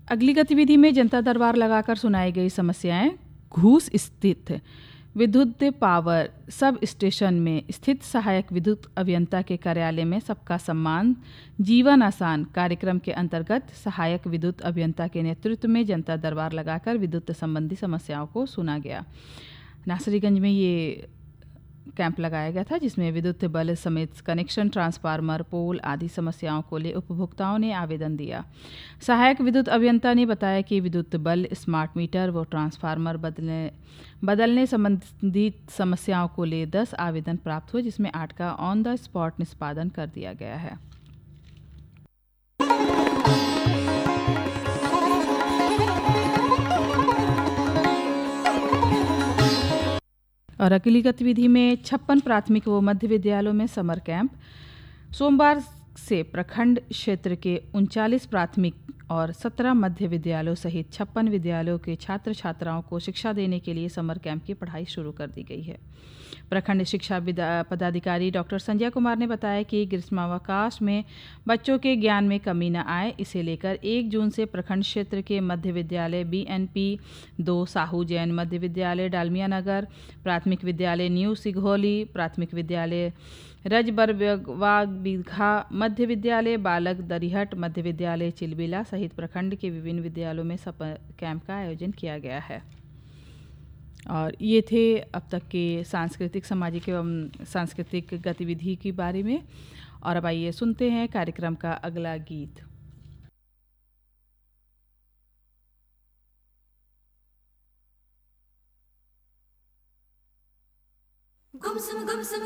अगली गतिविधि में जनता दरबार लगाकर सुनाई गई समस्याएं। घूस स्थित विद्युत पावर सब स्टेशन में स्थित सहायक विद्युत अभियंता के कार्यालय में सबका सम्मान जीवन आसान कार्यक्रम के अंतर्गत सहायक विद्युत अभियंता के नेतृत्व में जनता दरबार लगाकर विद्युत संबंधी समस्याओं को सुना गया। नासरीगंज में ये कैंप लगाया गया था, जिसमें विद्युत बल समेत कनेक्शन, ट्रांसफार्मर, पोल आदि समस्याओं को ले उपभोक्ताओं ने आवेदन दिया। सहायक विद्युत अभियंता ने बताया कि विद्युत बल, स्मार्ट मीटर व ट्रांसफार्मर बदलने संबंधित समस्याओं को ले 10 आवेदन प्राप्त हुए, जिसमें 8 का ऑन द स्पॉट निष्पादन कर दिया गया है। और अगली गतिविधि में 56 प्राथमिक व मध्य विद्यालयों में समर कैंप। सोमवार से प्रखंड क्षेत्र के 39 प्राथमिक और 17 मध्य विद्यालयों सहित 56 विद्यालयों के छात्र छात्राओं को शिक्षा देने के लिए समर कैंप की पढ़ाई शुरू कर दी गई है। प्रखंड शिक्षा पदाधिकारी डॉक्टर संजय कुमार ने बताया कि ग्रीष्मावकाश में बच्चों के ज्ञान में कमी न आए, इसे लेकर 1 जून से प्रखंड क्षेत्र के मध्य विद्यालय BNP 2, साहू जैन मध्य विद्यालय डालमिया नगर, प्राथमिक विद्यालय न्यू सिघोली, प्राथमिक विद्यालय रजबरवा बीघा, मध्य विद्यालय बालक दरिहट, मध्य विद्यालय चिलबिला सहित प्रखंड के विभिन्न विद्यालयों में कैंप का आयोजन किया गया है। और ये थे अब तक के सांस्कृतिक, सामाजिक एवं सांस्कृतिक गतिविधि के बारे में। और अब आइए सुनते हैं कार्यक्रम का अगला गीत। गुमसुम गुमसुम